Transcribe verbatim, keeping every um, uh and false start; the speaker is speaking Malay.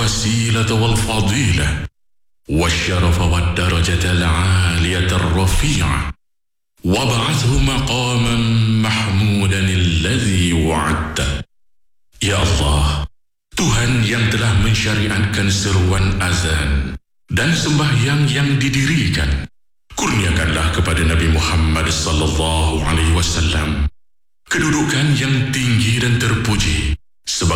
الوسيلة والفضيلة والشرف والدرجة العالية الرفيعة وابعثه مقاما محمودا الذي وعدته. Ya Allah, Tuhan yang telah mensyariatkan seruan azan dan sembahyang yang didirikan, kurniakanlah kepada Nabi Muhammad sallallahu alaihi wasallam kedudukan yang tinggi dan terpuji sebagai